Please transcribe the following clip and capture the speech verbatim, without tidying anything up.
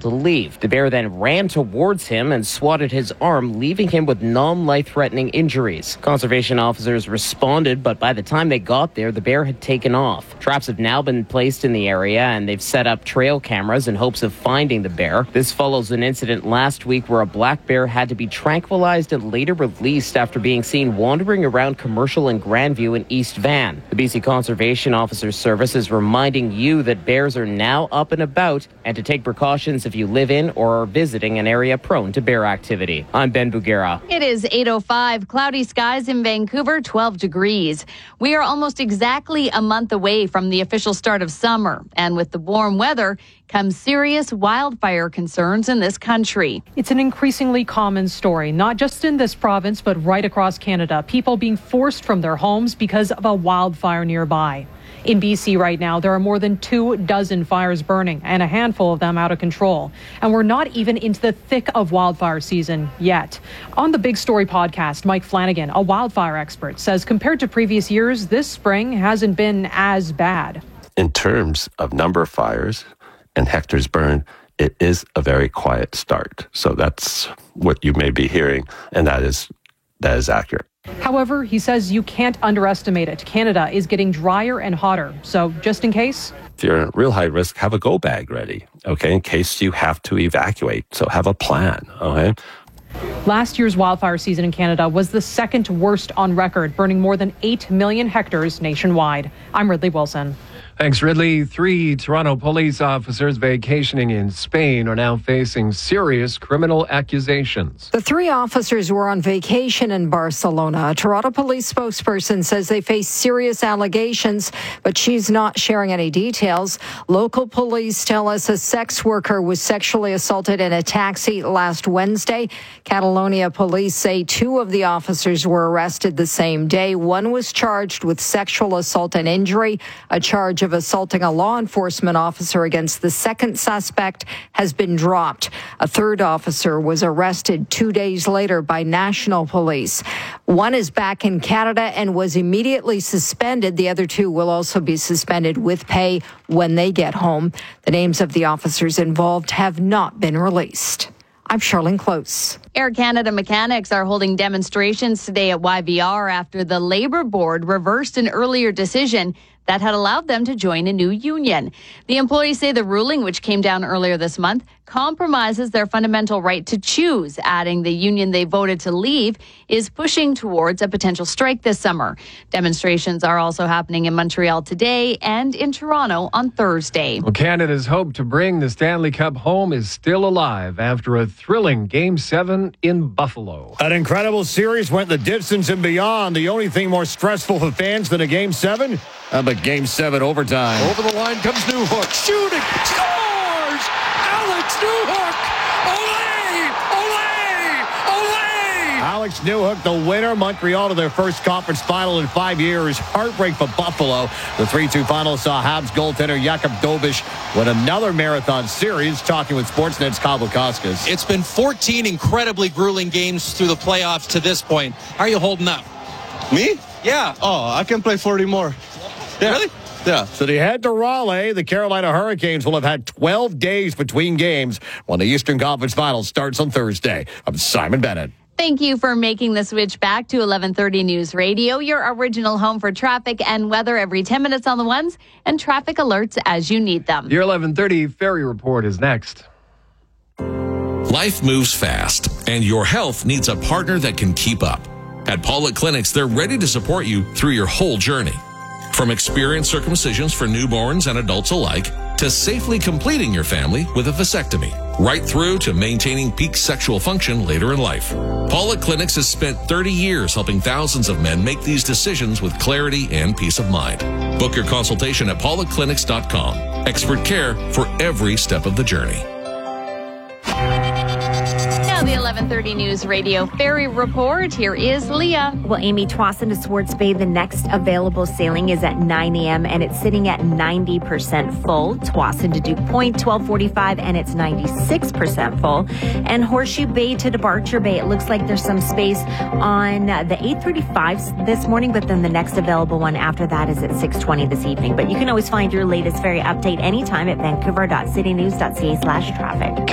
to leave. The bear then ran towards him and swatted his arm, leaving him with non-life-threatening injuries. Conservation officers responded, but by the time they got there, the bear had taken off. Traps have now been placed in the area, and they've set up trail cameras in hopes of finding the bear. This follows an incident last week where a black bear had to be tranquilized and later released after being seen wandering around Commercial and Grandview in East Van. The B C Conservation Officers Service is reminding you that bears are now up and about and to take precautions if you live in or are visiting an area prone to bear activity. I'm Ben Bugera. It is eight oh five, cloudy skies in Vancouver, twelve degrees. We are almost exactly a month away from the official start of summer, and with the warm weather comes serious wildfire concerns in this country. It's an increasingly common story, not just in this province, but right across Canada. People being forced from their homes because of a wildfire nearby. In B C right now, there are more than two dozen fires burning and a handful of them out of control. And we're not even into the thick of wildfire season yet. On the Big Story podcast, Mike Flanagan, a wildfire expert, says compared to previous years, this spring hasn't been as bad. In terms of number of fires and hectares burned, it is a very quiet start. So that's what you may be hearing, and that is that is accurate. However, he says you can't underestimate it. Canada is getting drier and hotter. So just in case, if you're at real high risk, have a go bag ready, okay, in case you have to evacuate. So have a plan, okay? Last year's wildfire season in Canada was the second worst on record, burning more than eight million hectares nationwide. I'm Ridley Wilson. Thanks, Ridley. Three Toronto police officers vacationing in Spain are now facing serious criminal accusations. The three officers were on vacation in Barcelona. A Toronto police spokesperson says they face serious allegations, but she's not sharing any details. Local police tell us a sex worker was sexually assaulted in a taxi last Wednesday. Catalonia police say two of the officers were arrested the same day. One was charged with sexual assault and injury. A charge of assaulting a law enforcement officer against the second suspect has been dropped. A third officer was arrested two days later by national police. One is back in Canada and was immediately suspended. The other two will also be suspended with pay when they get home. The names of the officers involved have not been released. I'm Charlene Close. Air Canada mechanics are holding demonstrations today at Y V R after the Labour Board reversed an earlier decision that had allowed them to join a new union. The employees say the ruling, which came down earlier this month, compromises their fundamental right to choose, adding the union they voted to leave is pushing towards a potential strike this summer. Demonstrations are also happening in Montreal today and in Toronto on Thursday. Well, Canada's hope to bring the Stanley Cup home is still alive after a thrilling Game seven in Buffalo. An incredible series went the distance and beyond. The only thing more stressful for fans than a Game seven? Uh, but Game seven overtime. Over the line comes Newhook. Shooting. Scores! Alex Newhook! Olé! Olé! Olé! Alex Newhook, the winner. Montreal to their first conference final in five years. Heartbreak for Buffalo. The three two final saw Habs goaltender Jakub Dobiš win another marathon series. Talking with Sportsnet's Kyle Bukauskas. It's been fourteen incredibly grueling games through the playoffs to this point. How are you holding up? Me? Yeah. Oh, I can play forty more. Yeah. Really? Yeah. So they head to Raleigh. The Carolina Hurricanes will have had twelve days between games when the Eastern Conference Finals starts on Thursday. I'm Simon Bennett. Thank you for making the switch back to eleven thirty News Radio, your original home for traffic and weather every ten minutes on the ones and traffic alerts as you need them. Your eleven thirty Ferry Report is next. Life moves fast, and your health needs a partner that can keep up. At Paulette Clinics, they're ready to support you through your whole journey. From experienced circumcisions for newborns and adults alike, to safely completing your family with a vasectomy, right through to maintaining peak sexual function later in life. Paulette Clinics has spent thirty years helping thousands of men make these decisions with clarity and peace of mind. Book your consultation at paulette clinics dot com. Expert care for every step of the journey. The eleven thirty News Radio Ferry Report. Here is Leah. Well, Amy, Tsawwassen to Swartz Bay, the next available sailing is at nine a.m. and it's sitting at ninety percent full. Tsawwassen to Duke Point, twelve forty-five, and it's ninety-six percent full. And Horseshoe Bay to Departure Bay, it looks like there's some space on the eight thirty-five this morning, but then the next available one after that is at six twenty this evening. But you can always find your latest ferry update anytime at vancouver dot city news dot c a slash traffic.